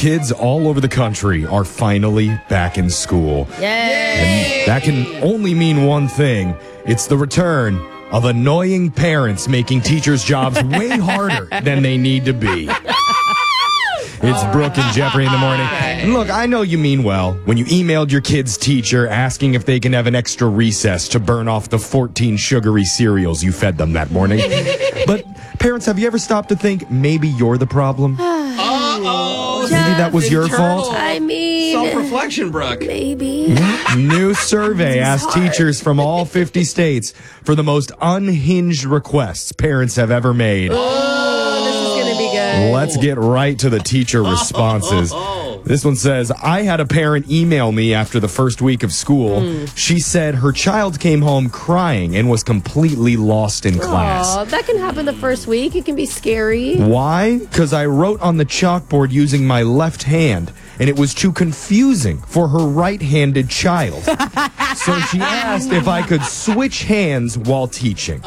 Kids all over the country are finally back in school. Yay! And that can only mean one thing. It's the return of annoying parents making teachers' jobs way harder than they need to be. It's Brooke and Jeffrey in the morning. And look, I know you mean well when you emailed your kid's teacher asking if they can have an extra recess to burn off the 14 sugary cereals you fed them that morning. But parents, have you ever stopped to think maybe you're the problem? Uh-oh. Maybe that was your fault? I mean, Self-reflection, Brooke. maybe. New survey asked teachers from all 50 states for the most unhinged requests parents have ever made. This is going to be good. Let's get right to the teacher responses. This one says, I had a parent email me after the first week of school. She said her child came home crying and was completely lost in class. Aw, that can happen the first week. It can be scary. Why? Because I wrote on the chalkboard using my left hand, and it was too confusing for her right-handed child. So she asked if I could switch hands while teaching.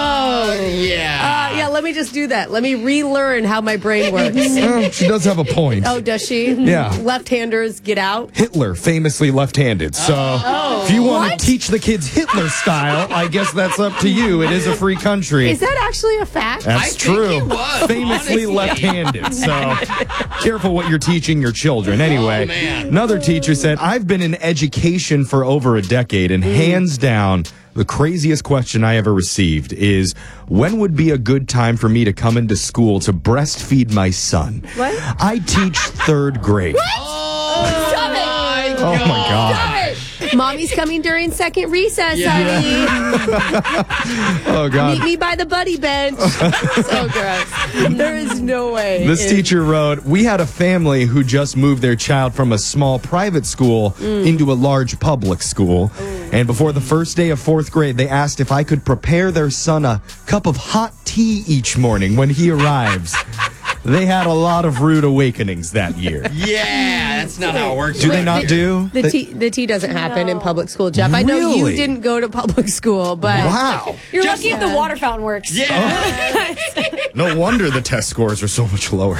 Yeah, let me just do that. Let me relearn how my brain works. She does have a point. Oh, does she? Yeah. Left-handers, get out. Hitler, famously left-handed. So if you want to teach the kids Hitler style, I guess that's up to you. It is a free country. Is that actually a fact? That's true. Famously left-handed. So careful what you're teaching your children. Anyway, another teacher said, I've been in education for over a decade, and hands down, the craziest question I ever received is, when would be a good time for me to come into school to breastfeed my son? What? I teach third grade. Stop it! Oh, my God. Stop it! Mommy's coming during second recess, honey. Oh, God. Meet me by the buddy bench. So gross. There is no way. This teacher wrote, we had a family who just moved their child from a small private school into a large public school. And before the first day of fourth grade, they asked if I could prepare their son a cup of hot tea each morning when he arrives. They had a lot of rude awakenings that year. Yeah, that's not how it works. Do they not do? The tea doesn't happen in public school, Jeff. I know you Really? didn't go to public school, but Wow. You're lucky if the water fountain works. Yeah. No wonder the test scores are so much lower.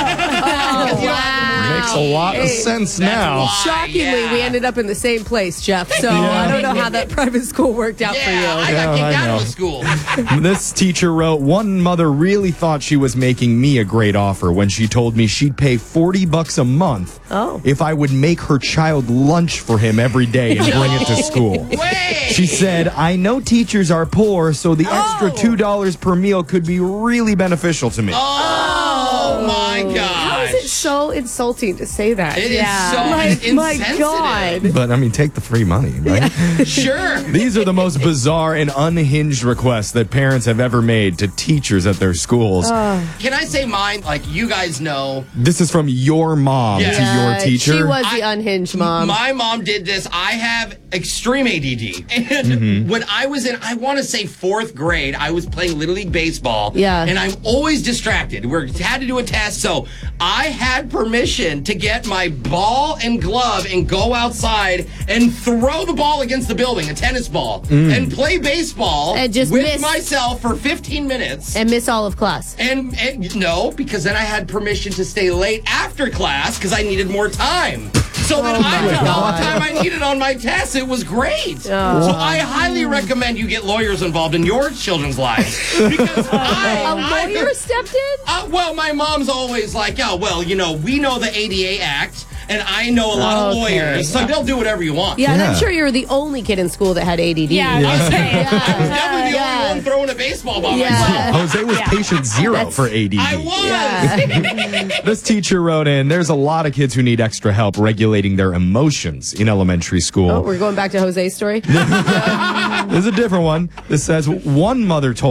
wow. Makes a lot of sense now. Shockingly, we ended up in the same place, Jeff. So I don't know how that private school worked out for you. I got Yeah, kicked I out know. of the school. This teacher wrote, one mother really thought she was making me a great offer when she told me she'd pay $40 a month if I would make her child lunch for him every day and bring it to school. She said, I know teachers are poor, so the extra $2 per meal could be really beneficial to me. Oh, my gosh. How is it so insulting to say that? It is so Like, my insensitive. God. But, I mean, take the free money, right? Sure. These are the most bizarre and unhinged requests that parents have ever made to teachers at their schools. Can I say mine? Like, you guys know. This is from your mom to your teacher. She was the unhinged mom. My mom did this. I have extreme ADD. And when I was in, I want to say fourth grade, I was playing Little League Baseball. Yeah. And I'm always distracted. We had to do a test. So I had permission to get my ball and glove and go outside and throw the ball against the building, a tennis ball, and play baseball And just with miss. myself for 15 minutes. and miss all of class. And no, because then I had permission to stay late after class because I needed more time. So then I took all the time I needed on my tests. It was great. So I highly recommend you get lawyers involved in your children's lives. Because A lawyer stepped in? well, my mom's always like, oh, well, you know, we know the ADA Act, and I know a lot of lawyers, so they'll do whatever you want. Yeah, and I'm Yeah. sure you were the only kid in school that had ADD. Yeah, I was saying. I was definitely the only one throwing a baseball by myself. Jose was patient zero for ADD. I was. This teacher wrote in, there's a lot of kids who need extra help regulating their emotions in elementary school. Oh, we're going back to Jose's story? There's a different one. This says, one mother told